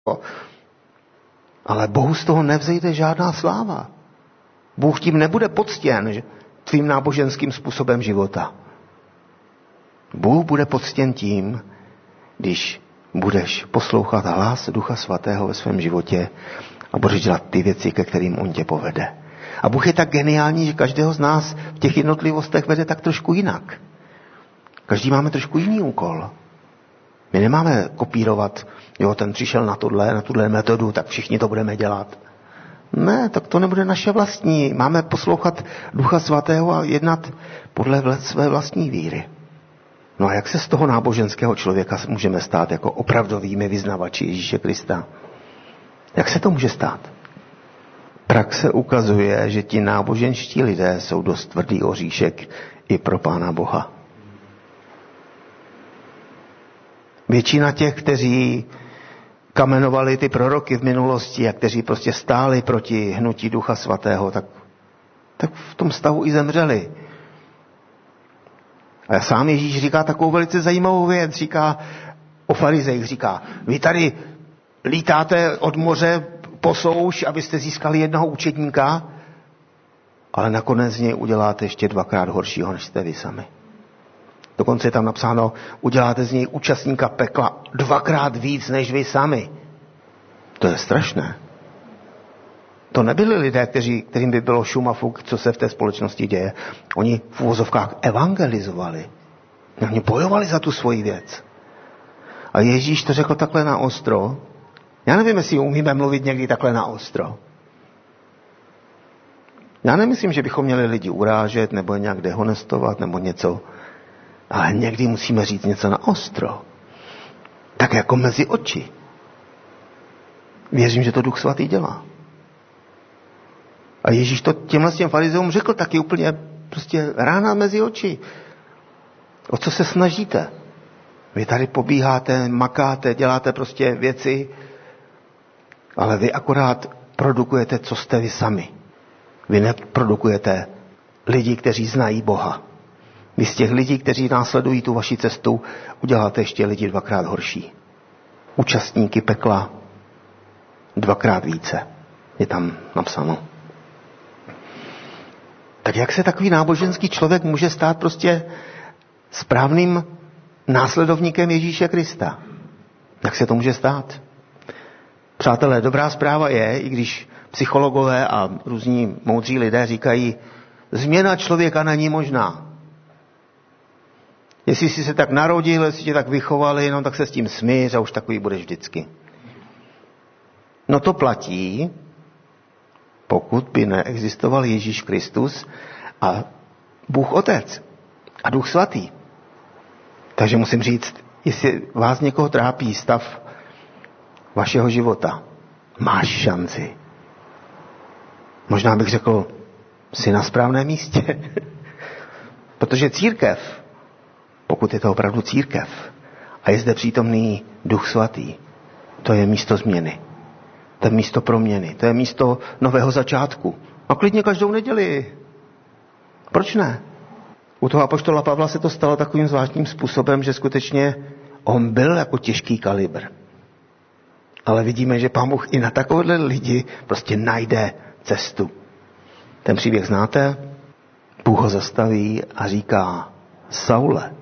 Ale Bohu z toho nevzejde žádná sláva. Bůh tím nebude poctěn tvým náboženským způsobem života. Bůh bude poctěn tím, když budeš poslouchat hlas Ducha Svatého ve svém životě a budeš dělat ty věci, ke kterým on tě povede. A Bůh je tak geniální, že každého z nás v těch jednotlivostech vede tak trošku jinak. Každý máme trošku jiný úkol. My nemáme kopírovat, ten přišel na tuhle metodu, tak všichni to budeme dělat. Ne, tak to nebude naše vlastní. Máme poslouchat Ducha Svatého a jednat podle své vlastní víry. No a jak se z toho náboženského člověka můžeme stát jako opravdovými vyznavači Ježíše Krista? Jak se to může stát? Praxe ukazuje, že ti náboženští lidé jsou dost tvrdý oříšek i pro Pána Boha. Většina těch, kteří kamenovali ty proroky v minulosti a kteří prostě stáli proti hnutí Ducha Svatého, tak v tom stavu i zemřeli. A sám Ježíš říká takovou velice zajímavou věc, říká o farizejích, říká, vy tady lítáte od moře po souš, abyste získali jednoho učedníka, ale nakonec z něj uděláte ještě 2krát horšího, než jste vy sami. Dokonce je tam napsáno, uděláte z něj účastníka pekla 2krát víc, než vy sami. To je strašné. To nebyli lidé, kterým by bylo šum a fuk, co se v té společnosti děje. Oni v uvozovkách evangelizovali. Oni bojovali za tu svoji věc. A Ježíš to řekl takhle na ostro. Já nevím, jestli umíme mluvit někdy takhle na ostro. Já nemyslím, že bychom měli lidi urážet, nebo nějak dehonestovat, nebo něco. Ale někdy musíme říct něco na ostro. Tak jako mezi oči. Věřím, že to Duch Svatý dělá. A Ježíš to těm farizeům řekl taky úplně prostě rána mezi oči. O co se snažíte? Vy tady pobíháte, makáte, děláte prostě věci, ale vy akorát produkujete, co jste vy sami. Vy neprodukujete lidi, kteří znají Boha. Vy z těch lidí, kteří následují tu vaši cestu, uděláte ještě lidi 2krát horší. Účastníky pekla 2krát více. Je tam napsáno. Tak jak se takový náboženský člověk může stát prostě správným následovníkem Ježíše Krista? Jak se to může stát? Přátelé, dobrá zpráva je, i když psychologové a různí moudří lidé říkají, změna člověka není možná. Jestli jsi se tak narodil, jestli tě tak vychovali, no tak se s tím smíř a už takový budeš vždycky. No to platí, pokud by neexistoval Ježíš Kristus a Bůh Otec a Duch Svatý. Takže musím říct, jestli vás někoho trápí stav vašeho života, máš šanci. Možná bych řekl, jsi na správném místě. Protože církev, pokud je to opravdu církev a je zde přítomný Duch Svatý, to je místo změny. To je místo proměny. To je místo nového začátku. A klidně každou neděli. Proč ne? U toho apoštola Pavla se to stalo takovým zvláštním způsobem, že skutečně on byl jako těžký kalibr. Ale vidíme, že Pán Bůh i na takovéhle lidi prostě najde cestu. Ten příběh znáte? Bůh ho zastaví a říká, Saule,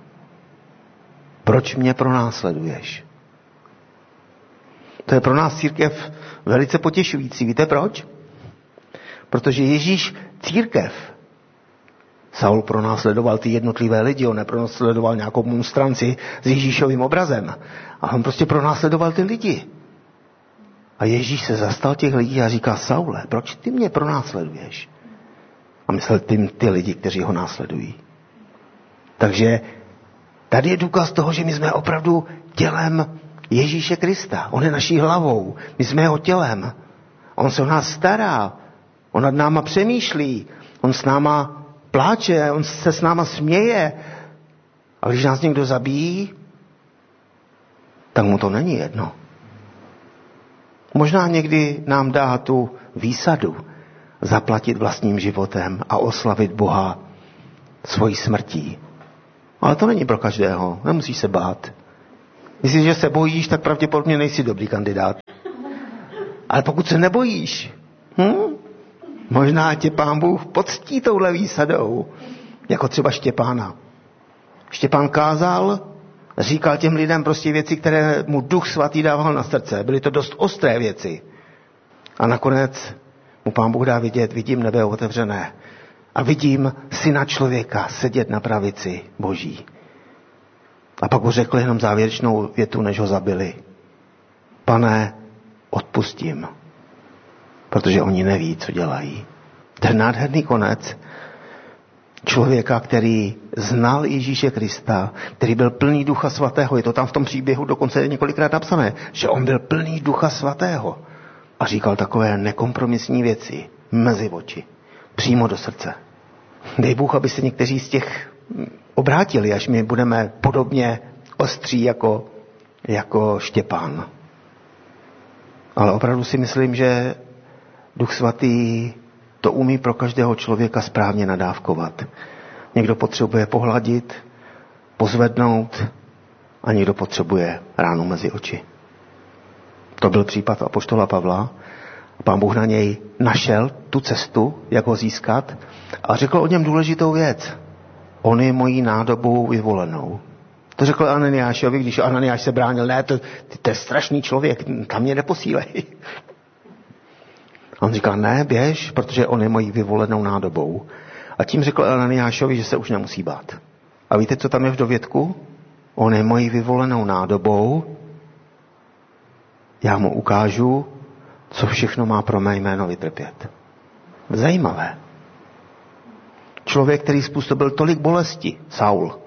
proč mě pronásleduješ? To je pro nás církev velice potěšující. Víte proč? Protože Ježíš církev. Saul pronásledoval ty jednotlivé lidi, on nepronásledoval nějakou monstranci s Ježíšovým obrazem. A on prostě pronásledoval ty lidi. A Ježíš se zastal těch lidí a říká, Saule, proč ty mě pronásleduješ? A myslel tím ty lidi, kteří ho následují. Takže tady je důkaz toho, že my jsme opravdu tělem Ježíše Krista. On je naší hlavou. My jsme jeho tělem. On se o nás stará. On nad náma přemýšlí. On s náma pláče. On se s náma směje. A když nás někdo zabíjí, tak mu to není jedno. Možná někdy nám dá tu výsadu zaplatit vlastním životem a oslavit Boha svojí smrtí. Ale to není pro každého. Nemusíš se bát. Jestliže se bojíš, tak pravděpodobně nejsi dobrý kandidát. Ale pokud se nebojíš, možná tě Pán Bůh poctí touhle výsadou, jako třeba Štěpána. Štěpán kázal, říkal těm lidem prostě věci, které mu Duch Svatý dával na srdce. Byly to dost ostré věci. A nakonec mu Pán Bůh dá vidět, vidím nebe otevřené a vidím Syna člověka sedět na pravici Boží. A pak mu řekl jenom závěrečnou větu, než ho zabili. Pane, odpustím, protože oni neví, co dělají. Ten nádherný konec člověka, který znal Ježíše Krista, který byl plný Ducha Svatého. Je to tam v tom příběhu dokonce několikrát napsané, že on byl plný Ducha Svatého a říkal takové nekompromisní věci mezi oči, přímo do srdce. Dej Bůh, aby se někteří z těch obrátili, až my budeme podobně ostří jako Štěpán. Ale opravdu si myslím, že Duch Svatý to umí pro každého člověka správně nadávkovat. Někdo potřebuje pohladit, pozvednout a někdo potřebuje ránu mezi oči. To byl případ apoštola Pavla. Pán Bůh na něj našel tu cestu, jak ho získat a řekl o něm důležitou věc. On je mojí nádobou vyvolenou. To řekl Ananiášovi, když Ananiáš se bránil. Ne, to je strašný člověk, tam mě neposílej. A on říkal, ne, běž, protože on je mojí vyvolenou nádobou. A tím řekl Ananiášovi, že se už nemusí bát. A víte, co tam je v dovědku? On je mojí vyvolenou nádobou. Já mu ukážu, co všechno má pro mé jméno vytrpět. Zajímavé. Člověk, který způsobil tolik bolesti, Saul,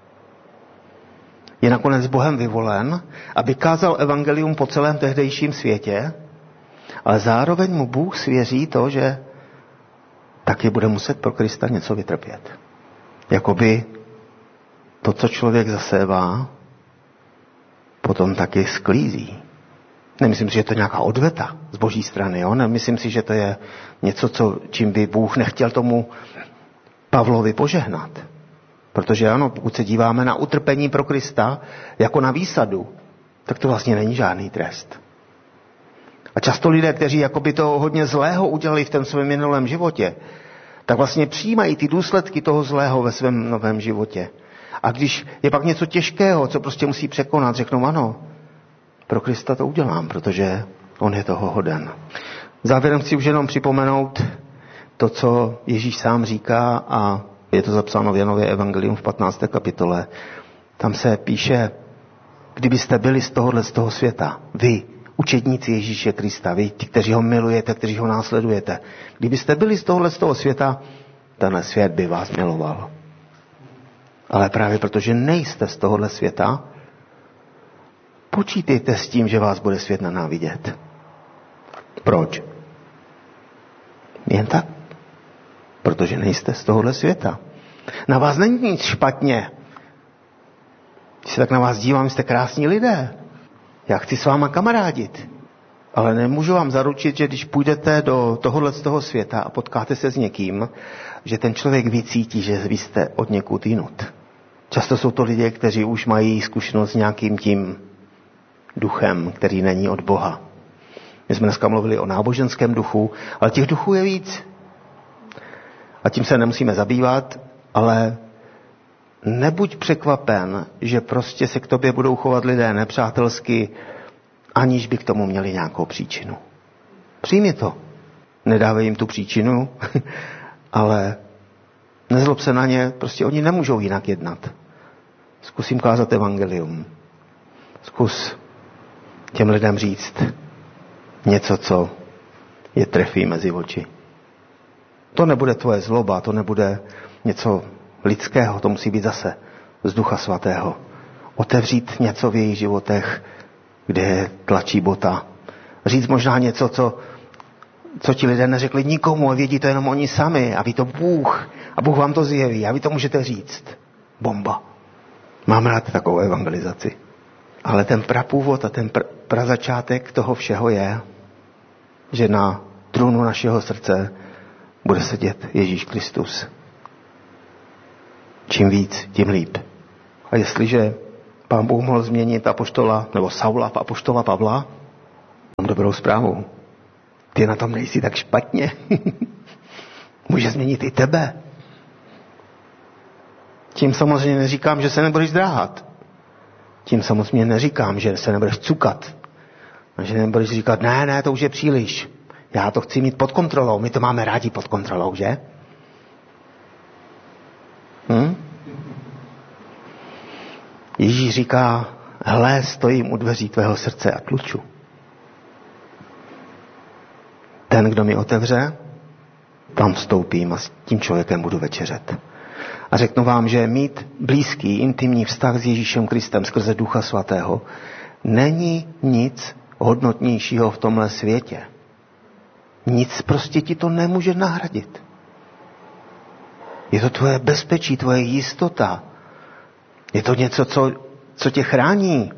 je nakonec Bohem vyvolen, aby kázal evangelium po celém tehdejším světě, ale zároveň mu Bůh svěří to, že taky bude muset pro Krista něco vytrpět. Jakoby to, co člověk zasévá, potom taky sklízí. Nemyslím si, že to je nějaká odveta z Boží strany. Jo? Nemyslím si, že to je něco, čím by Bůh nechtěl tomu Pavlovi požehnat. Protože ano, pokud se díváme na utrpení pro Krista jako na výsadu, tak to vlastně není žádný trest. A často lidé, kteří jakoby to hodně zlého udělali v tom svém minulém životě, tak vlastně přijímají ty důsledky toho zlého ve svém novém životě. A když je pak něco těžkého, co prostě musí překonat, řeknou ano, pro Krista to udělám, protože on je toho hoden. Závěrem chci už jenom připomenout to, co Ježíš sám říká, a je to zapsáno v Janově evangelium v 15. kapitole. Tam se píše, kdybyste byli z toho světa, vy, učedníci Ježíše Krista, vy, ti, kteří ho milujete, kteří ho následujete, kdybyste byli z toho světa, tenhle svět by vás miloval. Ale právě protože nejste z tohohle světa, počítejte s tím, že vás bude svět nenávidět. Proč? Jen tak. Protože nejste z tohohle světa. Na vás není nic špatně. Když se tak na vás dívám, jste krásní lidé. Já chci s váma kamarádit. Ale nemůžu vám zaručit, že když půjdete do z toho světa a potkáte se s někým, že ten člověk vycítí, že vy jste od někud jinut. Často jsou to lidé, kteří už mají zkušenost s nějakým tím duchem, který není od Boha. My jsme dneska mluvili o náboženském duchu, ale těch duchů je víc. A tím se nemusíme zabývat, ale nebuď překvapen, že prostě se k tobě budou chovat lidé nepřátelsky, aniž by k tomu měli nějakou příčinu. Přijmi to. Nedávej jim tu příčinu, ale nezlob se na ně, prostě oni nemůžou jinak jednat. Zkus jim kázat evangelium. Zkus těm lidem říct něco, co je trefí mezi oči. To nebude tvoje zloba, to nebude něco lidského, to musí být zase z Ducha Svatého. Otevřít něco v jejich životech, kde tlačí bota. Říct možná něco, co ti lidé neřekli nikomu a vědí to jenom oni sami a ví to Bůh. A Bůh vám to zjeví a vy to můžete říct. Bomba. Máme rád takovou evangelizaci. Ale ten prapůvod a ten prazačátek toho všeho je, že na trůnu našeho srdce bude sedět Ježíš Kristus. Čím víc, tím líp. A jestliže Pán Bůh mohl změnit apoštola, nebo Saula v apoštola Pavla. Mám dobrou zprávu. Ty na tom nejsi tak špatně. Může změnit i tebe. Tím samozřejmě neříkám, že se nebudeš zdráhat. Tím samozřejmě neříkám, že se nebudeš cukat. A že nebudeš říkat, ne, to už je příliš. Já to chci mít pod kontrolou. My to máme rádi pod kontrolou, že? Ježíš říká, hle, stojím u dveří tvého srdce a tluču. Ten, kdo mi otevře, tam vstoupím a s tím člověkem budu večeřet. A řeknu vám, že mít blízký, intimní vztah s Ježíšem Kristem skrze Ducha Svatého není nic hodnotnějšího v tomhle světě. Nic prostě ti to nemůže nahradit. Je to tvoje bezpečí, tvoje jistota. Je to něco, co tě chrání.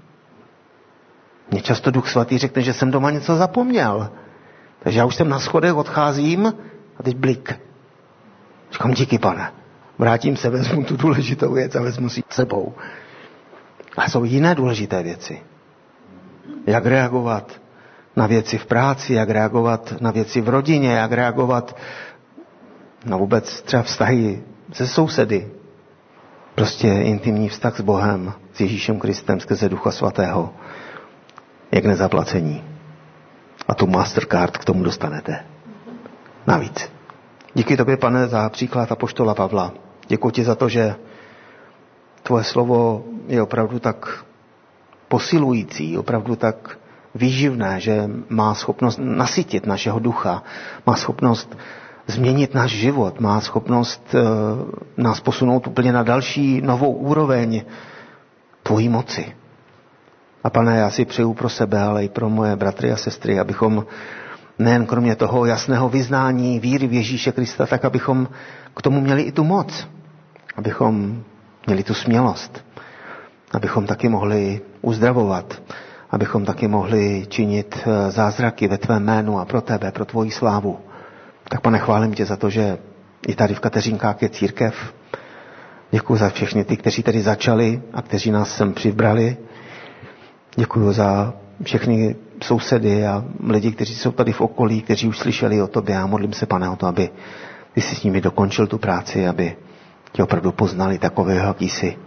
Mně často Duch Svatý řekne, že jsem doma něco zapomněl. Takže já už jsem na schodech, odcházím a teď blik. Říkám, díky, Pane. Vrátím se, vezmu tu důležitou věc a vezmu si s sebou. Ale jsou jiné důležité věci. Jak reagovat na věci v práci, jak reagovat na věci v rodině, jak reagovat na vůbec třeba vztahy se sousedy. Prostě intimní vztah s Bohem, s Ježíšem Kristem skrze Ducha Svatého je k nezaplacení. A tu Mastercard k tomu dostanete. Navíc. Díky tobě, Pane, za příklad apoštola Pavla. Děkuji ti za to, že tvoje slovo je opravdu tak posilující, opravdu tak výživné, že má schopnost nasytit našeho ducha, má schopnost změnit náš život, má schopnost nás posunout úplně na další novou úroveň tvojí moci. A Pane, já si přeju pro sebe, ale i pro moje bratry a sestry, abychom nejen kromě toho jasného vyznání víry v Ježíše Krista, tak abychom k tomu měli i tu moc. Abychom měli tu smělost. Abychom taky mohli uzdravovat. Abychom taky mohli činit zázraky ve tvém jménu a pro tebe, pro tvoji slávu. Tak, Pane, chválím tě za to, že i tady v Kateřinkách je církev. Děkuji za všechny ty, kteří tady začali a kteří nás sem přibrali. Děkuji za všechny sousedy a lidi, kteří jsou tady v okolí, kteří už slyšeli o tobě. A modlím se, Pane, o to, aby ty jsi s nimi dokončil tu práci, aby tě opravdu poznali takového, jaký jsi.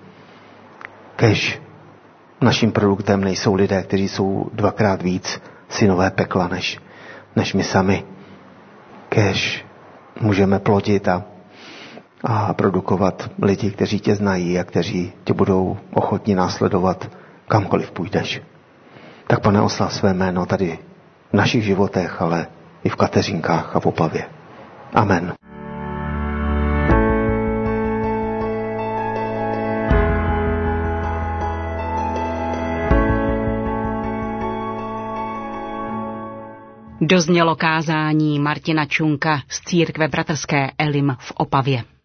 Kež naším produktem nejsou lidé, kteří jsou dvakrát víc synové pekla, než my sami. Kež můžeme plodit a produkovat lidi, kteří tě znají a kteří tě budou ochotni následovat kamkoliv půjdeš. Tak, Pane, oslav své jméno tady v našich životech, ale i v Kateřinkách a v Opavě. Amen. Doznělo kázání Martina Čunka z církve bratrské Elim v Opavě.